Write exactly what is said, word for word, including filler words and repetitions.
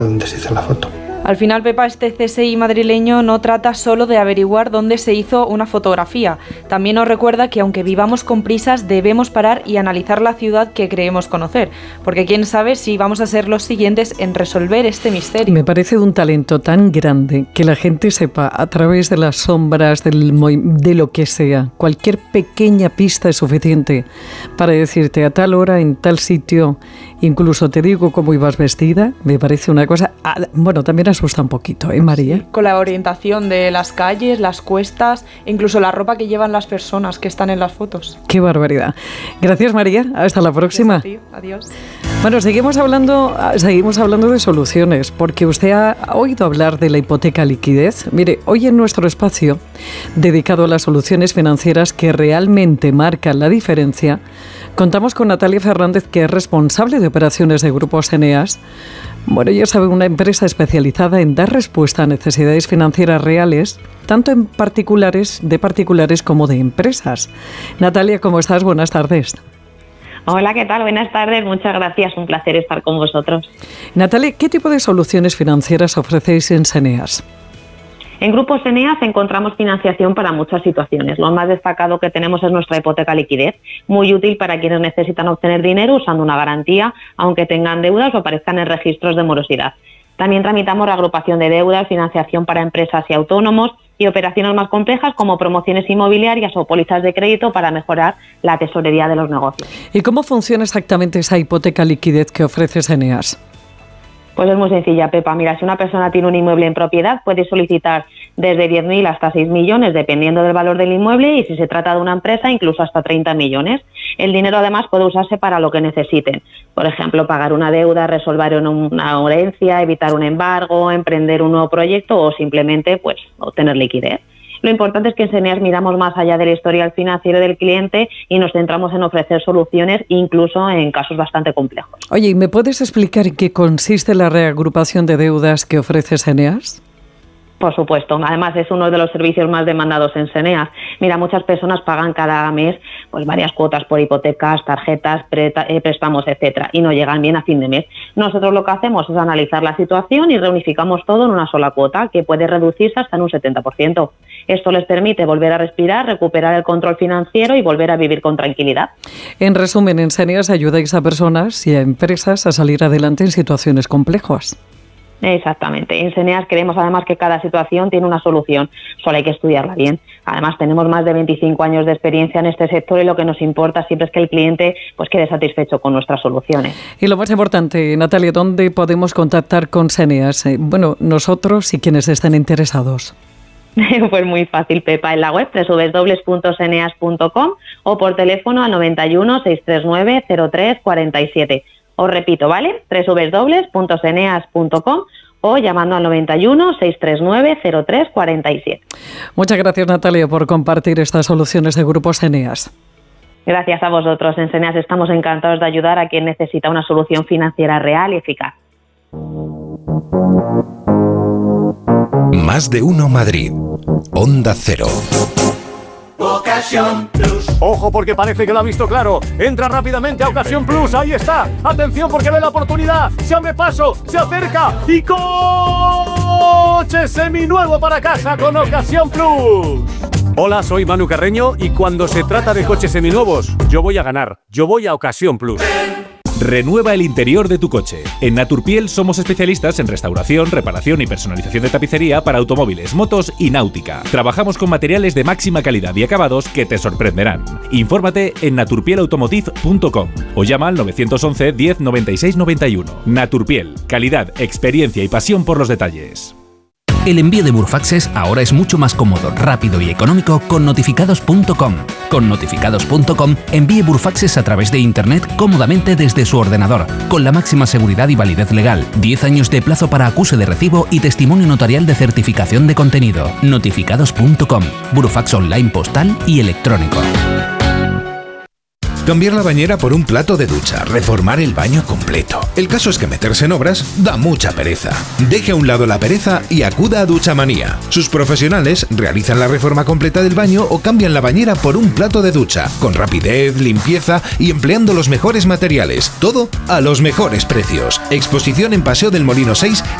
donde se hizo la foto. Al final, Pepa, este C S I madrileño no trata solo de averiguar dónde se hizo una fotografía. También nos recuerda que aunque vivamos con prisas, debemos parar y analizar la ciudad que creemos conocer. Porque quién sabe si vamos a ser los siguientes en resolver este misterio. Me parece de un talento tan grande que la gente sepa a través de las sombras, del, de lo que sea, cualquier pequeña pista es suficiente para decirte a tal hora, en tal sitio, incluso te digo cómo ibas vestida. Me parece una cosa... Bueno, también asusta un poquito, ¿eh, María? Sí, con la orientación de las calles, las cuestas, incluso la ropa que llevan las personas que están en las fotos. ¡Qué barbaridad! Gracias, María. Hasta la próxima. Gracias a ti. Adiós. Bueno, seguimos hablando, seguimos hablando de soluciones, porque usted ha oído hablar de la hipoteca liquidez. Mire, hoy en nuestro espacio, dedicado a las soluciones financieras que realmente marcan la diferencia, contamos con Natalia Fernández, que es responsable de operaciones de Grupos Eneas. Bueno, ya sabe, una empresa especializada en dar respuesta a necesidades financieras reales, tanto en particulares, de particulares como de empresas. Natalia, ¿cómo estás? Buenas tardes. Hola, ¿qué tal? Buenas tardes, muchas gracias, un placer estar con vosotros. Natalia, ¿qué tipo de soluciones financieras ofrecéis en Eneas? En Grupos Eneas encontramos financiación para muchas situaciones. Lo más destacado que tenemos es nuestra hipoteca liquidez, muy útil para quienes necesitan obtener dinero usando una garantía, aunque tengan deudas o aparezcan en registros de morosidad. También tramitamos reagrupación de deudas, financiación para empresas y autónomos y operaciones más complejas como promociones inmobiliarias o pólizas de crédito para mejorar la tesorería de los negocios. ¿Y cómo funciona exactamente esa hipoteca liquidez que ofrece Eneas? Pues es muy sencilla, Pepa. Mira, si una persona tiene un inmueble en propiedad, puede solicitar desde diez mil hasta seis millones, dependiendo del valor del inmueble, y si se trata de una empresa, incluso hasta treinta millones. El dinero, además, puede usarse para lo que necesiten. Por ejemplo, pagar una deuda, resolver una herencia, evitar un embargo, emprender un nuevo proyecto o simplemente, pues, obtener liquidez. Lo importante es que en Eneas miramos más allá del historial financiero del cliente y nos centramos en ofrecer soluciones, incluso en casos bastante complejos. Oye, ¿y me puedes explicar en qué consiste la reagrupación de deudas que ofrece Eneas? Por supuesto, además es uno de los servicios más demandados en Eneas. Mira, muchas personas pagan cada mes pues varias cuotas por hipotecas, tarjetas, préstamos, etcétera, y no llegan bien a fin de mes. Nosotros lo que hacemos es analizar la situación y reunificamos todo en una sola cuota, que puede reducirse hasta en un setenta por ciento. Esto les permite volver a respirar, recuperar el control financiero y volver a vivir con tranquilidad. En resumen, en Eneas ayudáis a personas y a empresas a salir adelante en situaciones complejas. Exactamente. En Eneas creemos además que cada situación tiene una solución, solo hay que estudiarla bien. Además tenemos más de veinticinco años de experiencia en este sector y lo que nos importa siempre es que el cliente pues quede satisfecho con nuestras soluciones. Y lo más importante, Natalia, ¿dónde podemos contactar con Eneas? Eh, bueno, nosotros y quienes estén interesados. Pues muy fácil, Pepa, en la web doble u doble u doble u punto eneas punto com o por teléfono al noventa y uno, seiscientos treinta y nueve, cero tres cuarenta y siete. Os repito, ¿vale? doble u doble u doble u punto eneas punto com o llamando al noventa y uno, seiscientos treinta y nueve, cero tres cuarenta y siete. Muchas gracias, Natalia, por compartir estas soluciones de Grupos Eneas. Gracias a vosotros. En Eneas estamos encantados de ayudar a quien necesita una solución financiera real y eficaz. Más de uno Madrid. Onda Cero. Ocasión Plus. Ojo, porque parece que lo ha visto claro. Entra rápidamente a Ocasión Plus. Ahí está. Atención, porque ve la oportunidad. Se abre paso, se acerca y coche seminuevo para casa con Ocasión Plus. Hola, soy Manu Carreño y cuando se trata de coches seminuevos, yo voy a ganar. Yo voy a Ocasión Plus. Renueva el interior de tu coche. En Naturpiel somos especialistas en restauración, reparación y personalización de tapicería para automóviles, motos y náutica. Trabajamos con materiales de máxima calidad y acabados que te sorprenderán. Infórmate en naturpiel automotive punto com o llama al nueve once, diez, noventa y seis, noventa y uno. Naturpiel, calidad, experiencia y pasión por los detalles. El envío de Burfaxes ahora es mucho más cómodo, rápido y económico con notificados punto com. Con notificados punto com envíe Burfaxes a través de Internet cómodamente desde su ordenador, con la máxima seguridad y validez legal, diez años de plazo para acuse de recibo y testimonio notarial de certificación de contenido. notificados punto com, Burfax online postal y electrónico. cambiar la bañera por un plato de ducha, reformar el baño completo. El caso es que meterse en obras da mucha pereza. Deje a un lado la pereza y acuda a Duchamanía. Sus profesionales realizan la reforma completa del baño o cambian la bañera por un plato de ducha, con rapidez, limpieza y empleando los mejores materiales. Todo a los mejores precios. Exposición en Paseo del Molino seis